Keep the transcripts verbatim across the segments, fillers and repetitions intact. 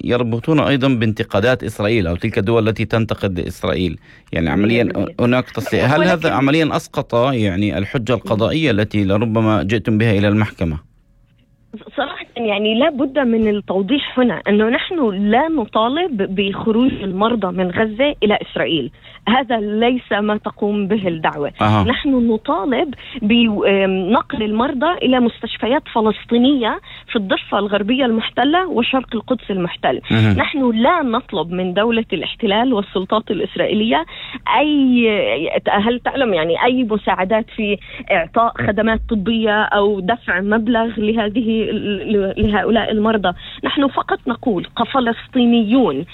يربطون أيضا بانتقادات إسرائيل أو تلك الدول التي تنتقد إسرائيل. يعني عمليا هناك تصريح. هل هذا عمليا أسقط يعني الحجة القضائية التي لربما جئتم بها إلى المحكمة؟ صراحة يعني لا بد من التوضيح هنا أنه نحن لا نطالب بخروج المرضى من غزة إلى إسرائيل، هذا ليس ما تقوم به الدعوة. أه. نحن نطالب بنقل المرضى إلى مستشفيات فلسطينية في الضفة الغربية المحتلة وشرق القدس المحتل. أه. نحن لا نطلب من دولة الاحتلال والسلطات الإسرائيلية أي، هل تعلم يعني أي مساعدات في إعطاء خدمات طبية أو دفع مبلغ لهذه لهؤلاء المرضى. نحن فقط نقول كفلسطينيون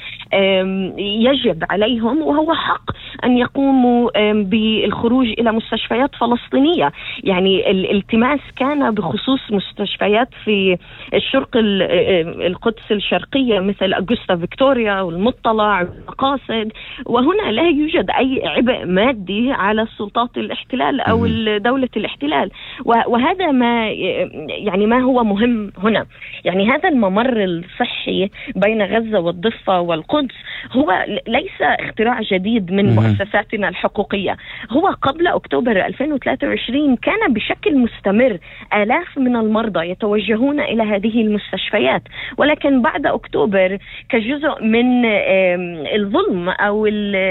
يجب عليهم وهو حق أن يقوموا بالخروج إلى مستشفيات فلسطينية. يعني الالتماس كان بخصوص مستشفيات في الشرق القدس الشرقية مثل أغسطا فيكتوريا والمطلع والمقاصد، وهنا لا يوجد أي عبء مادي على السلطات الاحتلال أو دولة الاحتلال، وهذا ما يعني ما هو مهم هنا. يعني هذا الممر الصحي بين غزة والضفة والقدس هو ليس اختراع جديد من مؤسساتنا الحقوقية، هو قبل أكتوبر ألفين وثلاثة وعشرين كان بشكل مستمر آلاف من المرضى يتوجهون إلى هذه المستشفيات، ولكن بعد أكتوبر كجزء من الظلم أو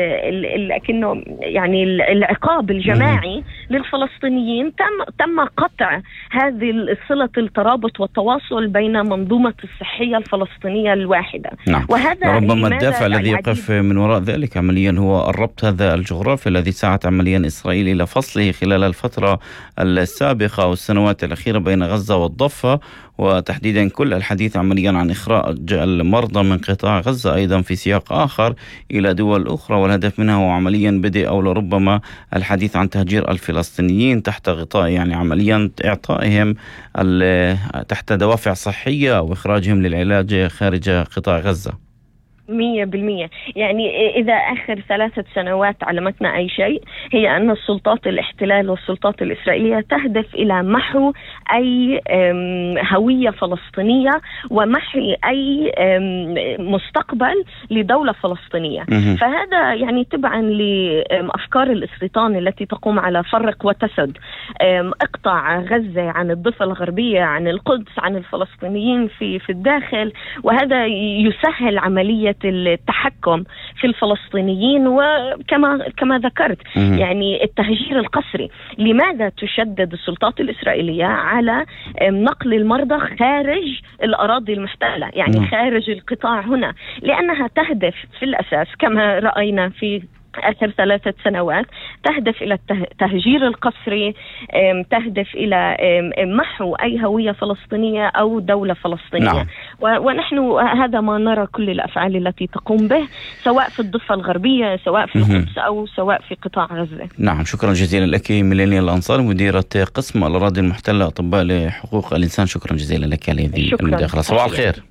لكنه يعني العقاب الجماعي للفلسطينيين تم تم قطع هذه الصلة الترابط والتواصل بين منظومة الصحية الفلسطينية الواحدة. نعم. وهذا ربما الدافع الذي يقف من وراء ذلك عمليا هو الربط هذا الجغرافي الذي سعت عمليا إسرائيل إلى فصله خلال الفترة السابقة والسنوات الأخيرة بين غزة والضفة، وتحديدا كل الحديث عمليا عن إخراج المرضى من قطاع غزة أيضا في سياق آخر إلى دول أخرى، والهدف منها هو عمليا بدء أو لربما الحديث عن تهجير الفلسطينيين تحت غطاء يعني عمليا إعطائهم تحت دوافع صحية وإخراجهم للعلاج خارج قطاع غزة. مية بالمية. يعني إذا آخر ثلاثة سنوات علمتنا أي شيء هي أن السلطات الاحتلال والسلطات الإسرائيلية تهدف إلى محو أي هوية فلسطينية ومحو أي مستقبل لدولة فلسطينية. فهذا يعني تبعا لأفكار الاستيطان التي تقوم على فرق وتسد، اقطع غزة عن الضفة الغربية، عن القدس، عن الفلسطينيين في في الداخل، وهذا يسهل عملية التحكم في الفلسطينيين. وكما كما ذكرت يعني التهجير القسري، لماذا تشدد السلطات الإسرائيلية على نقل المرضى خارج الأراضي المحتلة، يعني خارج القطاع هنا؟ لأنها تهدف في الأساس كما رأينا في آخر ثلاثة سنوات تهدف إلى التهجير القسري، تهدف إلى محو أي هوية فلسطينية أو دولة فلسطينية. نعم. ونحن هذا ما نرى كل الأفعال التي تقوم به سواء في الضفة الغربية سواء في القدس أو سواء في قطاع غزة. نعم، شكرا جزيلا لك ميلانيا الأنصاري مديرة قسم الأراضي المحتلة أطباء لحقوق الإنسان، شكرا جزيلا لك على هذه المداخلة. صباح الخير.